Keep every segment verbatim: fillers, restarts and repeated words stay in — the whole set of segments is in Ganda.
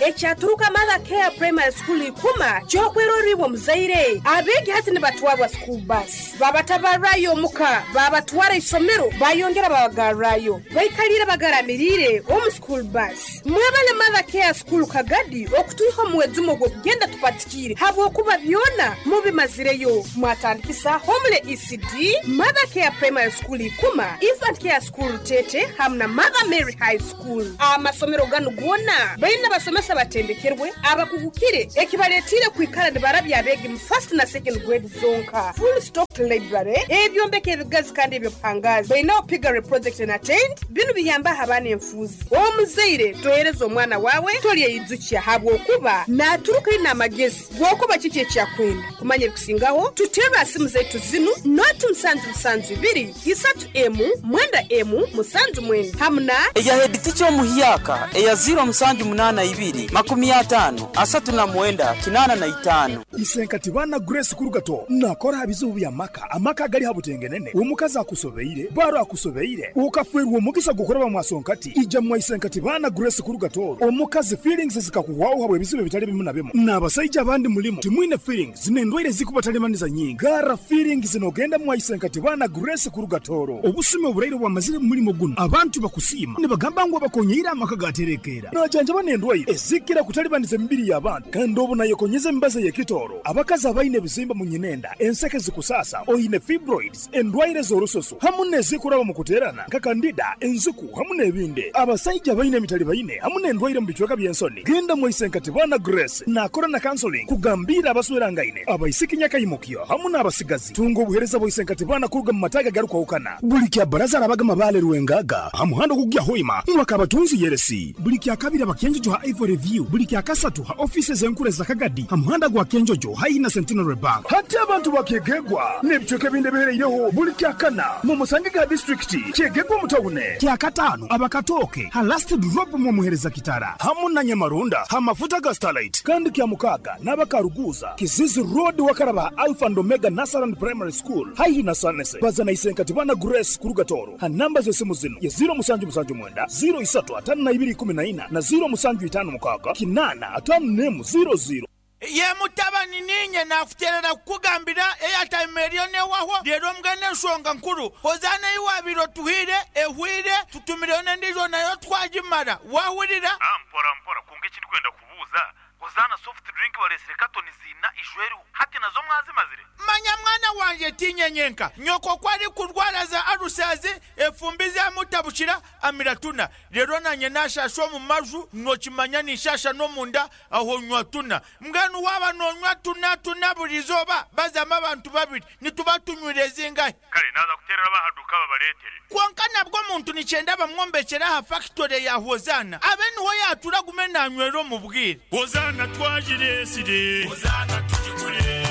ekyaturuka Mother Care Primary School ikuma kyokweroribwa muzaire abegi hati ne batwabwa school bus babatabarayo muka babatwara isomero bayongera babagarayo bayikalira bagaramirire omu school bus mwebale Mother Care School kagadi okutuiho muwezumo gwo kugenda tupatikire habo kuba byona mubimazireyo mwatandikisa homule E C D Mother Care Primary School ikuma Infant Care School Tete hamna Mother Mary High School amasomero gano gwona bayina basomesa batendekerwe abakugukire ekibaletire kwikala ne barabya abegi mu first na second grade zonka full stock library ebyombeke ebigazi kandi ebyo pangazi bayina opigare project and attend binu biyamba habane enfuzi omuzeire tohereza omwana wawe toliye yizukiya habwo kuba naturuka ina amagezi gwokuba kiki ekyakwenda kumanya bikusingaho tuteba asimu zetu zinu not musanzu musanzu ibiri isatu emu mwenda emu musanzu mwenda hamna eya hediticho muhiyaka eya zero musanju munana ibiri makumi atano asatu na mwenda kinana na itano isenkati bana Grace kurugato nakora habizubu ya maka amaka gali habutengenene umukaza akusobeire baro akusobeire ukafwerwa umukisa gukoraba mwasonkati ija mwa isenkati bana Grace kurugato omukazi feelings zikakuwaho habwe bizibe bitali bimu na bimu nabasajja abandi mulimo timwine feelings zinendwire zikubatalемaniza nyingi gara feelings zinogenda mwa isenkati bana Grace kurugatoro obusume oburairo bwa mazire mulimo guno abantu bakusima ne bagamba ngo bakonyira amaka gaterekera najanja banendwaye ezikira kutalibaniza mbiri yabantu kandi obuna yekonyeze mbaze yekitoro abakazi abayine bizimba munyinenda enseke zikusasa oyine fibroids endwaire zorososo hamune zikuraba mukuterana kakandida enzuku hamune ebinde abasajja bayine mitali bayine hamune endwaire mbichweka byensoni genda mu isenkati bana Grace na corona counseling kugambira abaswerangaine abayisikinya kayimukyo hamune abasigazi tungo buhereza bo isenkati bana kuruga mataga garuka ukana bulikya baraza nabaga mabale ruwengaga hamuhando kugya hoima mwaka batunzi yeresi bulikya kabira bakenjo ha Ivory Review bulikya kasatu ha offices enkure za Kagadi hamuhanda gwa kenjojo haina Centenary Bank hati abantu bakegegwa nebichoke binde bereireho bulikya kana mu Musangiga district kegegwa mutawune kya katano abakatoke ha last drop mu muhereza kitara hamuna Nyamarunda ha mafuta ga Starlight kandi kya mukaga nabakaruguza Kizizi Road wakaraba Alpha and Omega Nasaran Primary School haina Sanese bazana isenkati bana Grace kurugatoro ha namba zesimu zino ya zero musanju musanju mwenda zero isatu atanu na ibiri kumi na ina na zero musanju itanu mukaga kinana atanu nemu zero zero ye mutabani ninye nafuterera kugambira airtime erione waho rero mgane shonga nkuru kozana iwabiro tuhire ehwire tutumirone ndizo nayo twajimara wahurira ampora mpora kunge kiri kwenda kubuza kozana soft drink walesere katoni zina ishweru hati nazo mwazimazire manya mwana wanje tinyenyenka nyoko kwari kurwara za arusazi efumbize amutabushira amiratuna rero nanye nashashwa mu maju nokimanya nishasha no munda aho nywatuna mganu waba no nywatuna tuna burizoba bazama abantu babiri nitubatunyureze ingahe kare naza kuterera bahaduka babaletere kwanka nabwo muntu nicenda bamwombekera ha factory ya Hozana abeni ho yatura gumena nywero mu bwire Hozana twajire sire Hozana tujigure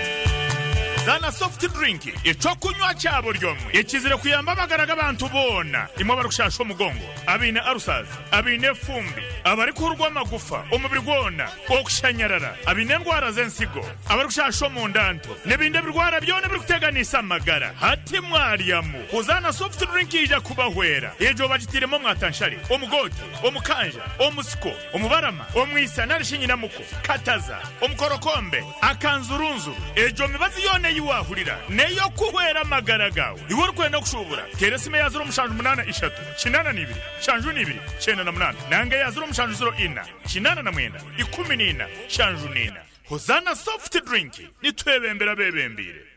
Zana soft drink ico kunywa cyabo ryomwe ikizire kuyamba bagaraga abantu bona imwe barushasho mugongo abine arusazi abine fumbi abari kurwa magufa umubiri gwona okushanyarara abine ndwara zensigo abarushasho mu ndanto nebinde birwara byone biri kuteganisa amagara hati mwariyamu uzana soft drink ija kubahwera ejo bagitiremo mwatanshari omugoti omukanja omusiko omubarama omwisa narishinyina muko kataza omukorokombe akanzurunzu ejo mibazi yone yiwahurira neyo kuhwera magara gawe iwo rukwenda kushubura keresime yazuro mushanju munana ishatu kinana nibiri shanju nibiri chena na munana nange yazuro mushanju zero ina kinana na mwenda ikumi nina shanju nina Hozana soft drink nitwebembera bebembire